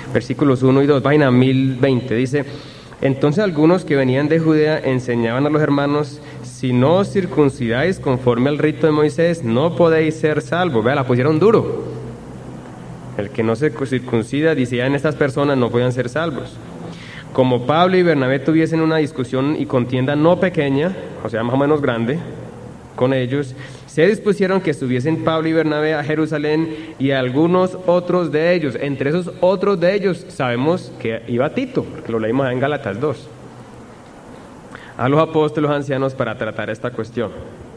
versículos 1 y 2, página 1020, dice: entonces algunos que venían de Judea enseñaban a los hermanos: si no os circuncidáis conforme al rito de Moisés, no podéis ser salvos. Vea, la pusieron duro. El que no se circuncida, decían estas personas, no podían ser salvos. Como Pablo y Bernabé tuviesen una discusión y contienda no pequeña, o sea, más o menos grande, con ellos, se dispusieron que estuviesen Pablo y Bernabé a Jerusalén y algunos otros de ellos. Entre esos otros de ellos sabemos que iba Tito, porque lo leímos en Gálatas 2, a los apóstoles ancianos para tratar esta cuestión.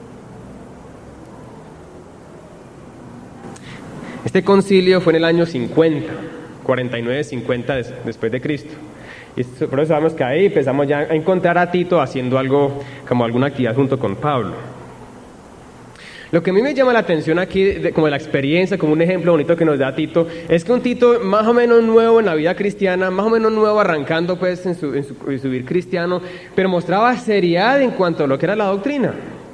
Este concilio fue en el año 50, 49-50 después de Cristo. Y por eso sabemos que ahí empezamos ya a encontrar a Tito haciendo algo, como alguna actividad junto con Pablo. Lo que a mí me llama la atención aquí, como la experiencia, como un ejemplo bonito que nos da Tito, es que un Tito más o menos nuevo en la vida cristiana, más o menos nuevo arrancando pues en su vivir cristiano, pero mostraba seriedad en cuanto a lo que era la doctrina.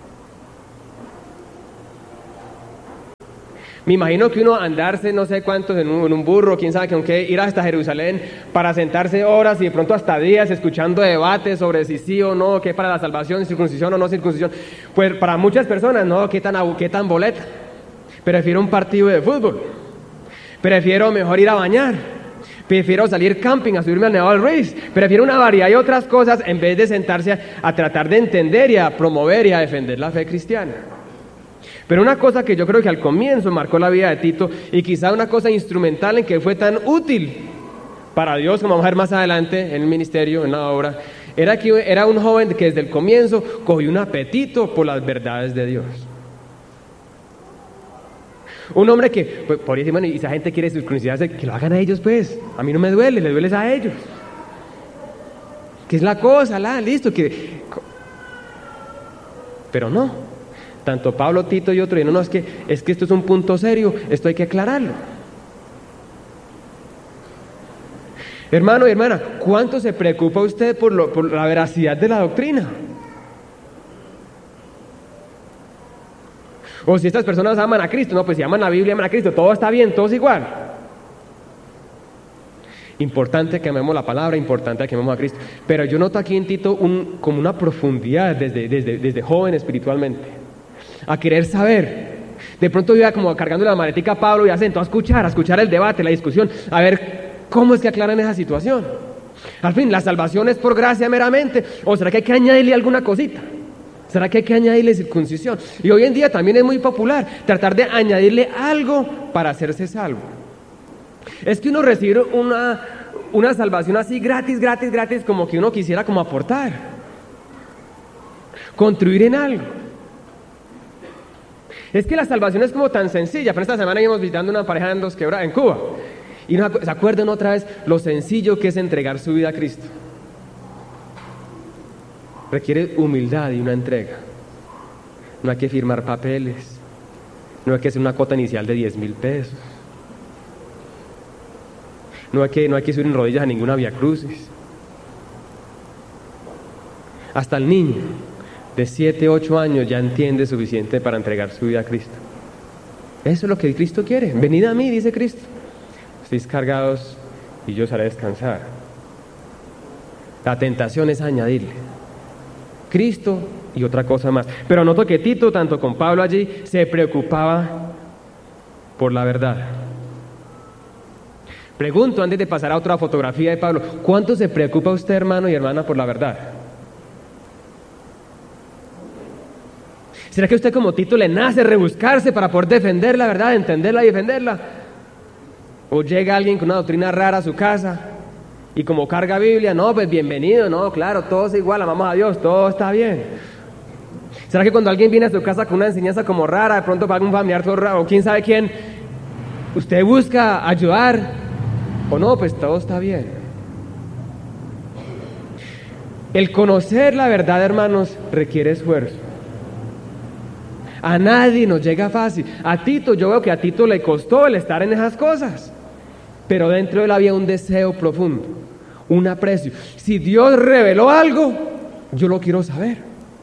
Me imagino que uno andarse no sé cuántos en un burro, quién sabe con qué, ir hasta Jerusalén para sentarse horas y de pronto hasta días escuchando debates sobre si sí o no, qué para la salvación, circuncisión o no circuncisión. Pues para muchas personas, no, qué tan boleta. Prefiero un partido de fútbol. Prefiero mejor ir a bañar. Prefiero salir camping, a subirme al Nevado del Ruiz. Prefiero una variedad y otras cosas en vez de sentarse a tratar de entender y a promover y a defender la fe cristiana. Pero una cosa que yo creo que al comienzo marcó la vida de Tito, y quizá una cosa instrumental en que fue tan útil para Dios, como vamos a ver más adelante en el ministerio, en la obra, era que era un joven que desde el comienzo cogió un apetito por las verdades de Dios. Un hombre que, pues, por decir, bueno, y esa gente quiere circuncidarse, que lo hagan a ellos pues, a mí no me duele, les duele a ellos. ¿Qué es la cosa? Listo, que... Pero no. Tanto Pablo, Tito y otro, y no, es que esto es un punto serio, esto hay que aclararlo. Hermano y hermana, ¿cuánto se preocupa usted por la veracidad de la doctrina? O si estas personas aman a Cristo, no, pues si aman a la Biblia, aman a Cristo, todo está bien, todo es igual. Importante que amemos la palabra, importante que amemos a Cristo. Pero yo noto aquí en Tito como una profundidad desde joven espiritualmente. A querer saber. De pronto iba como cargando la maletica a Pablo y a escuchar el debate, la discusión, a ver cómo es que aclaran esa situación. Al fin, ¿la salvación es por gracia meramente? ¿O será que hay que añadirle alguna cosita? ¿Será que hay que añadirle circuncisión? Y hoy en día también es muy popular tratar de añadirle algo para hacerse salvo. Es que uno recibe una salvación así gratis, como que uno quisiera como aportar, contribuir en algo. Es que la salvación es como tan sencilla. Pero esta semana íbamos visitando una pareja en Dos Quebradas, en Cuba. Y se acuerdan otra vez lo sencillo que es entregar su vida a Cristo. Requiere humildad y una entrega. No hay que firmar papeles. No hay que hacer una cuota inicial de 10,000 pesos. No hay que subir en rodillas a ninguna vía crucis. Hasta el niño de 7, 8 años ya entiende suficiente para entregar su vida a Cristo. Eso es lo que Cristo quiere. Venid a mí, dice Cristo. Estéis cargados y yo os haré descansar. La tentación es añadirle Cristo y otra cosa más. Pero noto que Tito, tanto con Pablo allí, se preocupaba por la verdad. Pregunto antes de pasar a otra fotografía de Pablo, ¿cuánto se preocupa usted, hermano y hermana, por la verdad? ¿Será que a usted como Tito le nace rebuscarse para poder defender la verdad, entenderla y defenderla? ¿O llega alguien con una doctrina rara a su casa y como carga Biblia, no, pues bienvenido, no, claro, todo es igual, amamos a Dios, todo está bien? ¿Será que cuando alguien viene a su casa con una enseñanza como rara, de pronto para algún familiar todo raro, o quién sabe quién, usted busca ayudar, o no, pues todo está bien? El conocer la verdad, hermanos, requiere esfuerzo. A nadie nos llega fácil. A Tito, yo veo que a Tito le costó el estar en esas cosas, pero dentro de él había un deseo profundo, un aprecio. Si Dios reveló algo, yo lo quiero saber.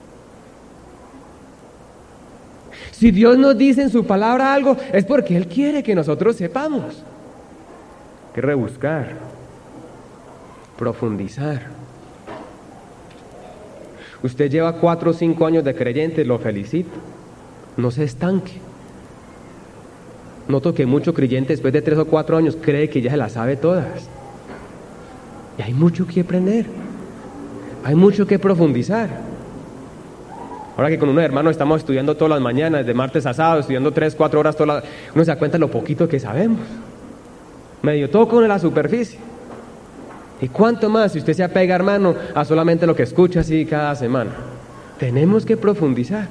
Si Dios nos dice en su palabra algo, es porque Él quiere que nosotros sepamos. que rebuscar, profundizar. Usted lleva 4 o 5 años de creyente, lo felicito. No se estanque. Noto que mucho creyente después de 3 o 4 años cree que ya se las sabe todas. Y hay mucho que aprender. Hay mucho que profundizar. Ahora que con unos hermanos estamos estudiando todas las mañanas, de martes a sábado, estudiando 3, 4 horas, uno se da cuenta de lo poquito que sabemos. Medio toco en la superficie. ¿Y cuánto más si usted se apega, hermano, a solamente lo que escucha así cada semana? Tenemos que profundizar.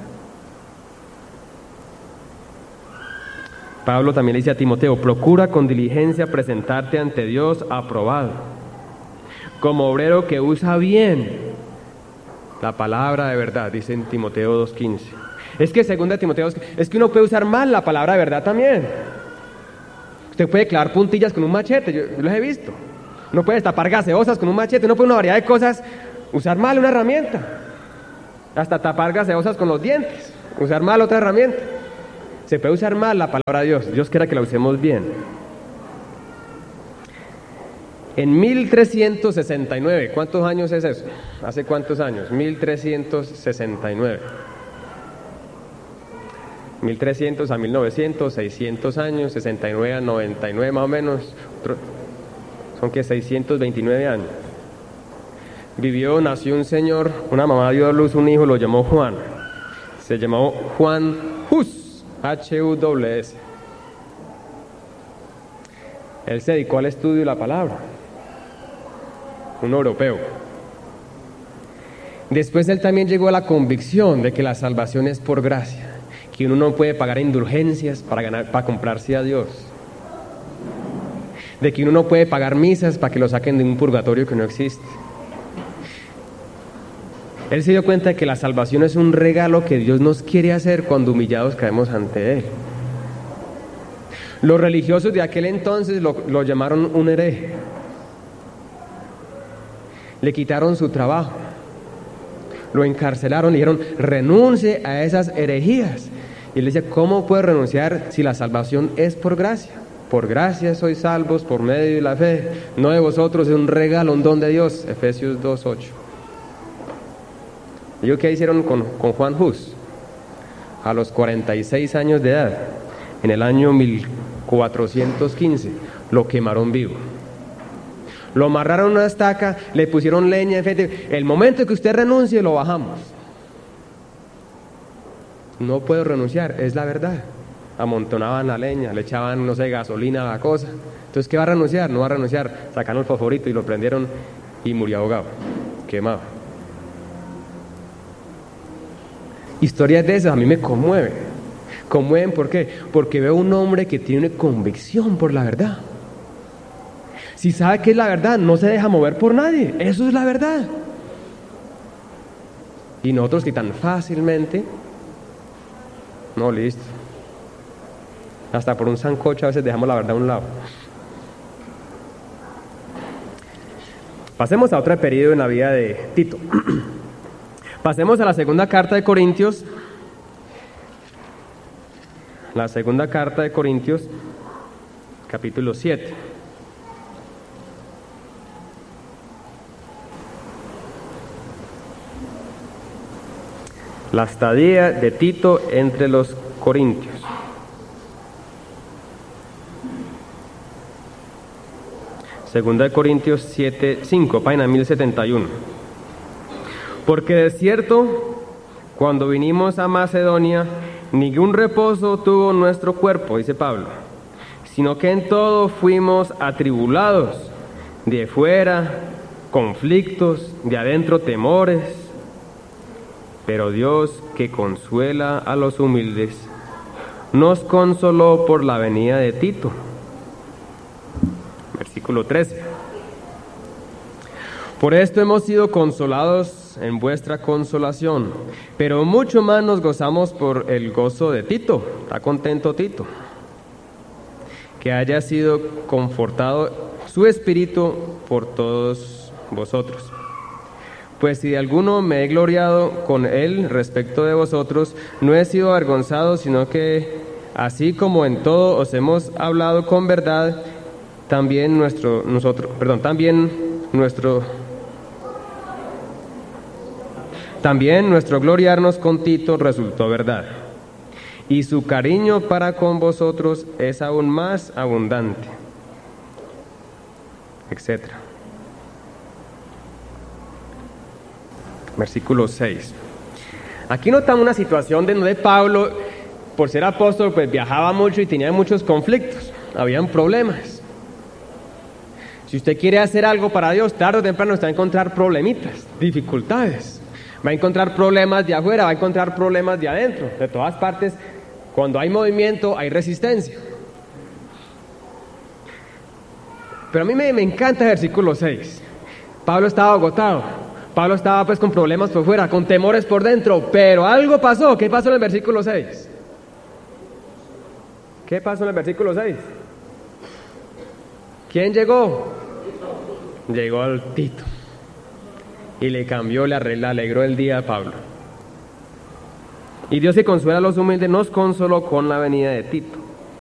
Pablo también le dice a Timoteo: procura con diligencia presentarte ante Dios aprobado, como obrero que usa bien la palabra de verdad, dice en Timoteo 2:15. Es que segunda Timoteo 2:15, es que uno puede usar mal la palabra de verdad también. Usted puede clavar puntillas con un machete, yo los he visto. Uno puede tapar gaseosas con un machete, uno puede una variedad de cosas, usar mal una herramienta. Hasta tapar gaseosas con los dientes, usar mal otra herramienta. Se puede usar mal la palabra de Dios. Dios quiera que la usemos bien. En 1369, ¿cuántos años es eso? ¿Hace cuántos años? 1369. 1300 a 1900, 600 años, 69 a 99 más o menos. Son que 629 años. Nació un señor, una mamá dio a luz un hijo, lo llamó Juan. Se llamó Juan Hus, H-U-S. Él se dedicó al estudio de la palabra. Un europeo. Después él también llegó a la convicción de que la salvación es por gracia, que uno no puede pagar indulgencias para comprarse a Dios, de que uno no puede pagar misas para que lo saquen de un purgatorio que no existe. Él se dio cuenta de que la salvación es un regalo que Dios nos quiere hacer cuando humillados caemos ante Él. Los religiosos de aquel entonces lo llamaron un hereje. Le quitaron su trabajo, lo encarcelaron, le dijeron: renuncie a esas herejías. Y él decía: ¿cómo puedo renunciar si la salvación es por gracia? Por gracia sois salvos por medio de la fe, no de vosotros, es un regalo, un don de Dios. Efesios 2:8. ¿Y qué hicieron con Juan Hus? A los 46 años de edad, en el año 1415, lo quemaron vivo. Lo amarraron a una estaca, le pusieron leña, el momento que usted renuncie lo bajamos. No puedo renunciar, es la verdad. Amontonaban la leña, le echaban, no sé, gasolina a la cosa. Entonces, ¿qué va a renunciar? No va a renunciar. Sacaron el fosforito y lo prendieron y murió ahogado, quemado. Historias de esas a mí me conmueven. ¿Conmueven por qué? Porque veo un hombre que tiene convicción por la verdad. Si sabe que es la verdad, no se deja mover por nadie. Eso es la verdad. Y nosotros que tan fácilmente, no, listo. Hasta por un sancocho a veces dejamos la verdad a un lado. Pasemos a otro periodo en la vida de Tito. Pasemos a la segunda carta de Corintios. La segunda carta de Corintios, capítulo 7. La estadía de Tito entre los corintios. Segunda de Corintios 7:5, página 1071. Porque de cierto, cuando vinimos a Macedonia, ningún reposo tuvo nuestro cuerpo, dice Pablo, sino que en todo fuimos atribulados, de fuera conflictos, de adentro temores. Pero Dios, que consuela a los humildes, nos consoló por la venida de Tito. Versículo 13. Por esto hemos sido consolados en vuestra consolación, pero mucho más nos gozamos por el gozo de Tito. ¿Está contento Tito? Que haya sido confortado su espíritu por todos vosotros. Pues si de alguno me he gloriado con él respecto de vosotros, no he sido avergonzado, sino que así como en todo os hemos hablado con verdad, también nuestro gloriarnos con Tito resultó verdad, y su cariño para con vosotros es aún más abundante, etc. Versículo 6. Aquí notamos una situación donde Pablo, por ser apóstol, pues viajaba mucho y tenía muchos conflictos, habían problemas. Si usted quiere hacer algo para Dios, tarde o temprano usted va a encontrar problemitas, dificultades. Va a encontrar problemas de afuera, va a encontrar problemas de adentro. De todas partes, cuando hay movimiento, hay resistencia. Pero a mí me encanta el versículo 6. Pablo estaba agotado. Pablo estaba pues con problemas por fuera, con temores por dentro. Pero algo pasó. ¿Qué pasó en el versículo 6? ¿Qué pasó en el versículo 6? ¿Quién llegó? Llegó el Tito. Y le cambió, le alegró el día a Pablo. Y Dios, que consuela a los humildes, nos consoló con la venida de Tito.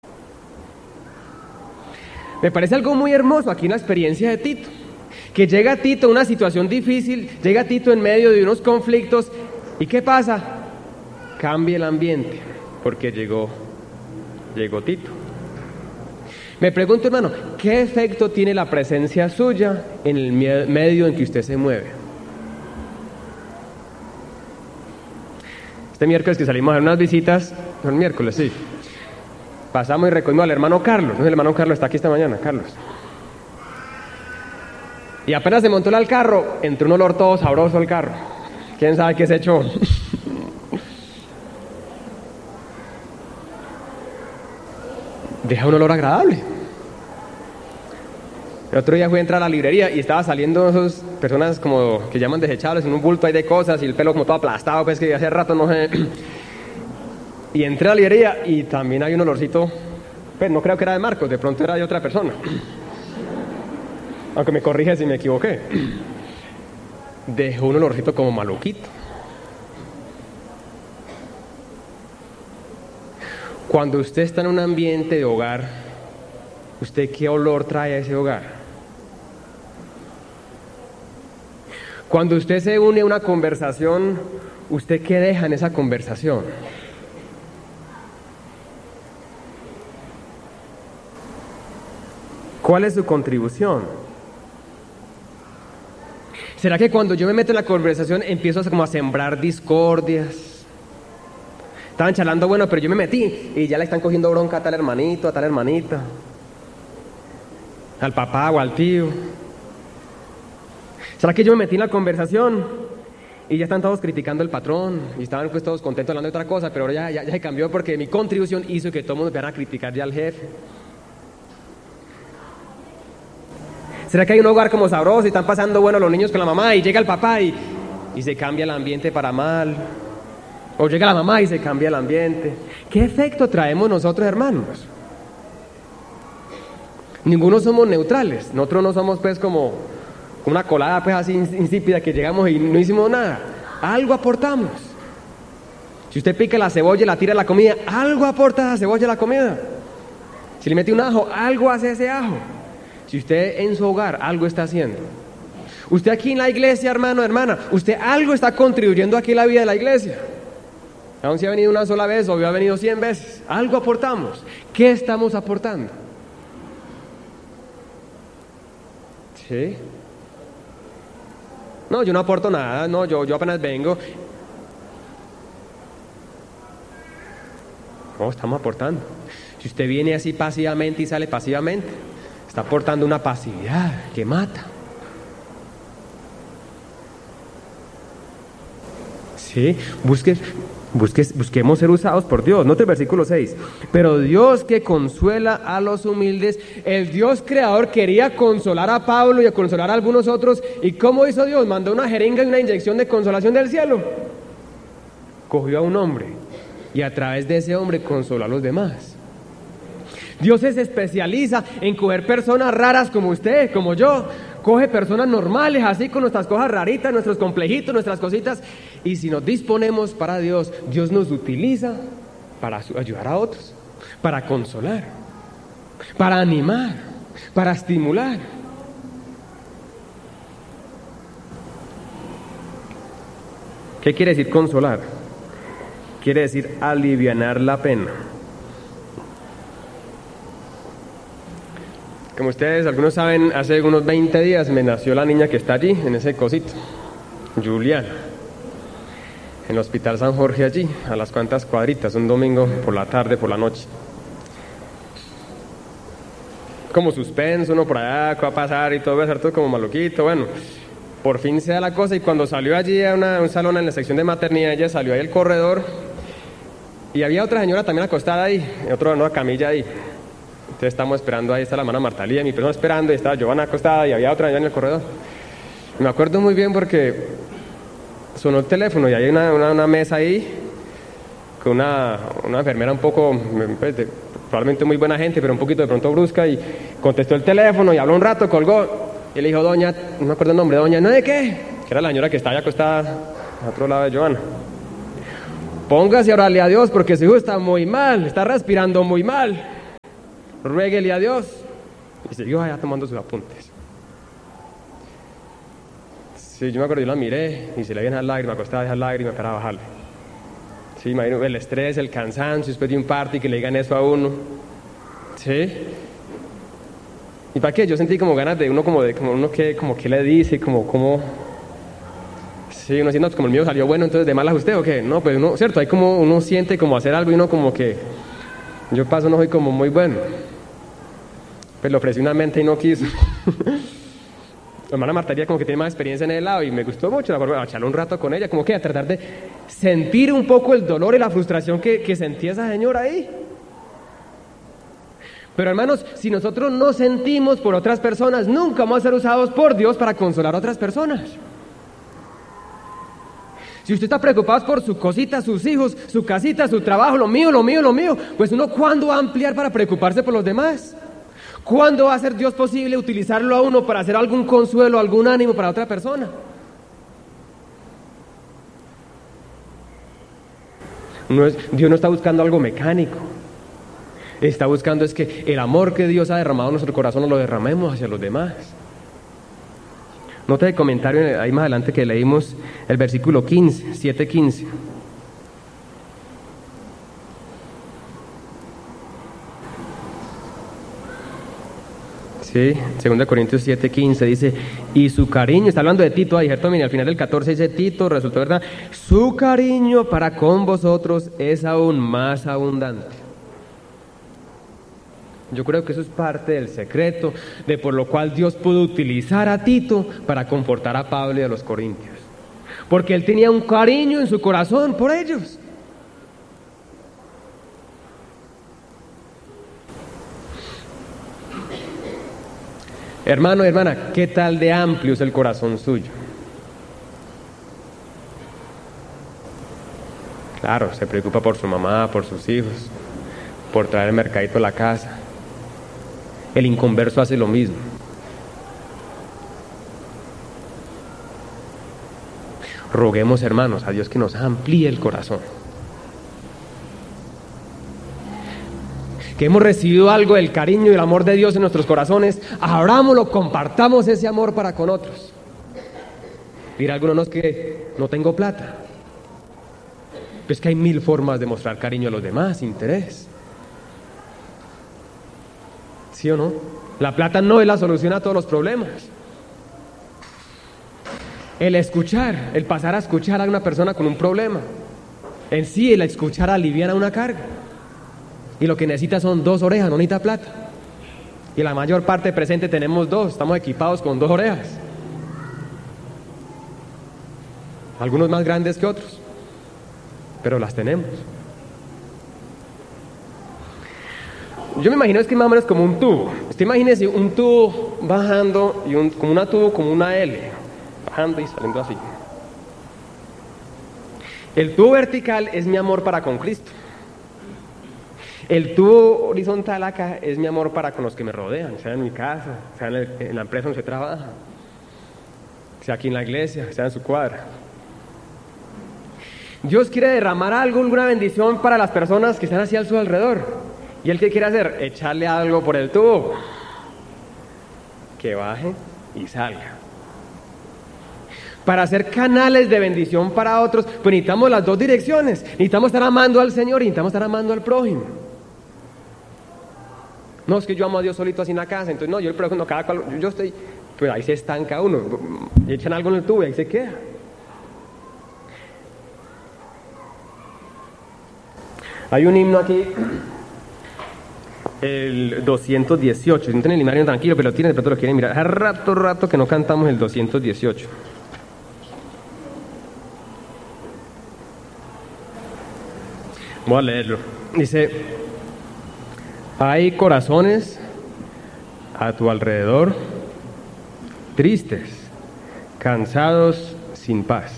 Me parece algo muy hermoso aquí en la experiencia de Tito. Que llega Tito a una situación difícil, llega Tito en medio de unos conflictos. ¿Y qué pasa? Cambia el ambiente, porque llegó Tito. Me pregunto, hermano, ¿qué efecto tiene la presencia suya en el medio en que usted se mueve? Este miércoles que salimos a dar unas visitas, no el miércoles, sí, pasamos y recogimos al hermano Carlos. No, el hermano Carlos está aquí esta mañana, Carlos. Y apenas se montó al carro, entró un olor todo sabroso al carro. ¿Quién sabe qué se echó? Deja un olor agradable. El otro día fui a entrar a la librería y estaba saliendo esas personas como que llaman desechables, en un bulto ahí de cosas y el pelo como todo aplastado, pues que hace rato no sé. Y entré a la librería y también hay un olorcito, pues no creo que era de Marcos, de pronto era de otra persona. Aunque me corrige si me equivoqué. Dejó un olorcito como maluquito. Cuando usted está en un ambiente de hogar, ¿usted qué olor trae a ese hogar? Cuando usted se une a una conversación, ¿usted qué deja en esa conversación? ¿Cuál es su contribución? ¿Será que cuando yo me meto en la conversación empiezo como a sembrar discordias? Estaban charlando, bueno, pero yo me metí y ya le están cogiendo bronca a tal hermanito, a tal hermanita, al papá o al tío. ¿Será que yo me metí en la conversación y ya están todos criticando al patrón y estaban pues todos contentos hablando de otra cosa, pero ahora ya se cambió porque mi contribución hizo que todos nos vayan a criticar ya al jefe? ¿Será que hay un hogar como sabroso y están pasando bueno los niños con la mamá y llega el papá y se cambia el ambiente para mal? O llega la mamá y se cambia el ambiente. ¿Qué efecto traemos nosotros, hermanos? Ninguno somos neutrales. Nosotros no somos pues como una colada pues así insípida que llegamos y no hicimos nada. Algo aportamos. Si usted pica la cebolla y la tira a la comida, algo aporta la cebolla a la comida. Si le mete un ajo, algo hace ese ajo. Si usted en su hogar algo está haciendo. Usted aquí en la iglesia, hermano, hermana, usted algo está contribuyendo aquí en la vida de la iglesia. Aún si ha venido una sola vez o ha venido 100 veces, algo aportamos. ¿Qué estamos aportando? ¿Sí? No, yo no aporto nada, no, yo apenas vengo. No, estamos aportando. Si usted viene así pasivamente y sale pasivamente, está aportando una pasividad que mata. Sí, busquemos ser usados por Dios. Note el versículo 6. Pero Dios que consuela a los humildes, el Dios creador quería consolar a Pablo y a consolar a algunos otros. ¿Y cómo hizo Dios? Mandó una jeringa y una inyección de consolación del cielo. Cogió a un hombre y a través de ese hombre consoló a los demás. Dios se especializa en coger personas raras como usted, como yo. Coge personas normales, así con nuestras cosas raritas, nuestros complejitos, nuestras cositas. Y si nos disponemos para Dios, Dios nos utiliza para ayudar a otros, para consolar, para animar. para estimular. ¿Qué quiere decir consolar? Quiere decir alivianar la pena. Como ustedes, algunos saben, hace unos 20 días me nació la niña que está allí, en ese cosito, Juliana, en el Hospital San Jorge allí, a las cuantas cuadritas, un domingo por la tarde, por la noche. Como suspenso, uno por allá, ¿qué va a pasar? Y todo va a ser todo como maluquito, bueno. Por fin se da la cosa y cuando salió allí a un salón en la sección de maternidad, ella salió ahí al corredor y había otra señora también acostada ahí, una camilla ahí. Entonces estamos esperando, ahí está la hermana Martalía, mi persona esperando, y estaba Giovanna acostada y había otra allá en el corredor. Y me acuerdo muy bien porque sonó el teléfono y hay una mesa ahí con una enfermera un poco, pues, probablemente muy buena gente, pero un poquito de pronto brusca, y contestó el teléfono y habló un rato, colgó. Y le dijo, doña, no me acuerdo el nombre, doña, ¿no de qué? Que era la señora que estaba ahí acostada al otro lado de Giovanna. Póngase a orarle a Dios porque su hijo está muy mal, está respirando muy mal. Ruéguele a Dios. Y siguió allá tomando sus apuntes. Sí, yo me acuerdo, yo la miré y se le veían las lágrimas, acostada esas lágrimas para bajarle. Sí, imagino el estrés, el cansancio después de un party, que le digan eso a uno. Sí. ¿Y para qué? Yo sentí como ganas de uno, como que le dice, como... Sí, uno siente, no, como el mío salió bueno, entonces de malas usted, ¿o qué? No, pues uno, cierto, hay como uno siente como hacer algo y uno como que... Yo paso, no soy como muy bueno. Pues le ofrecí una mente y no quiso. La hermana Martaría como que tiene más experiencia en el lado y me gustó mucho, la forma de echarle un rato con ella, como que a tratar de sentir un poco el dolor y la frustración que sentía esa señora ahí. Pero hermanos, si nosotros no sentimos por otras personas, nunca vamos a ser usados por Dios para consolar a otras personas. Si usted está preocupado por su cosita, sus hijos, su casita, su trabajo, lo mío, pues uno, ¿cuándo va a ampliar para preocuparse por los demás? ¿Cuándo va a ser Dios posible utilizarlo a uno para hacer algún consuelo, algún ánimo para otra persona? Dios no está buscando algo mecánico. Está buscando es que el amor que Dios ha derramado en nuestro corazón lo derramemos hacia los demás. Nota de comentario ahí más adelante que leímos el versículo 15, 7:15. Sí, 2 Corintios 7:15 dice, y su cariño, está hablando de Tito ahí, ¿cierto? Mira, al final del 14 dice Tito, resultó verdad, su cariño para con vosotros es aún más abundante. Yo creo que eso es parte del secreto de por lo cual Dios pudo utilizar a Tito para confortar a Pablo y a los corintios. Porque él tenía un cariño en su corazón por ellos. Hermano, hermana, ¿qué tal de amplio es el corazón suyo? Claro, se preocupa por su mamá, por sus hijos, por traer el mercadito a la casa. El inconverso hace lo mismo. Roguemos, hermanos, a Dios que nos amplíe el corazón. Que hemos recibido algo del cariño y el amor de Dios en nuestros corazones, abrámoslo, compartamos ese amor para con otros. Dirá alguno, no, es que no tengo plata. Pues que hay 1000 formas de mostrar cariño a los demás, interés. ¿Sí o no? La plata no es la solución a todos los problemas. El escuchar, el pasar a escuchar a una persona con un problema, en sí el escuchar aliviana una carga. Y lo que necesita son 2 orejas, no necesita plata. Y la mayor parte presente tenemos 2, estamos equipados con 2 orejas. Algunos más grandes que otros, pero las tenemos. Yo me imagino es que más o menos como un tubo. Usted imagínese un tubo bajando y como una L, bajando y saliendo así. El tubo vertical es mi amor para con Cristo. El tubo horizontal acá es mi amor para con los que me rodean, sea en mi casa, sea en la empresa donde se trabaja, sea aquí en la iglesia, sea en su cuadra. Dios quiere derramar algo, alguna bendición para las personas que están así a su alrededor. ¿Y él qué quiere hacer? Echarle algo por el tubo. que baje y salga. Para ser canales de bendición para otros, pues necesitamos las dos direcciones. Necesitamos estar amando al Señor y necesitamos estar amando al prójimo. No, es que yo amo a Dios solito así en la casa, entonces no, yo el prójimo, cada cual, yo estoy, pues ahí se estanca uno, y echan algo en el tubo y ahí se queda. Hay un himno aquí, el 218, si no tienen el himnario tranquilo, pero lo tienen, de pronto lo quieren mirar. Hace rato que no cantamos el 218. Voy a leerlo. Dice: hay corazones a tu alrededor, tristes, cansados, sin paz.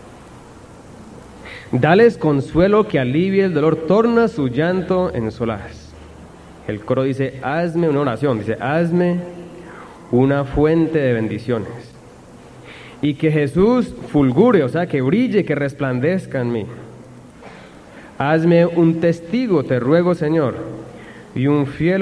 Dales consuelo que alivie el dolor, torna su llanto en solaz. El coro dice: hazme una oración, dice: hazme una fuente de bendiciones. Y que Jesús fulgure, o sea, que brille, que resplandezca en mí. Hazme un testigo, te ruego, Señor, y un fiel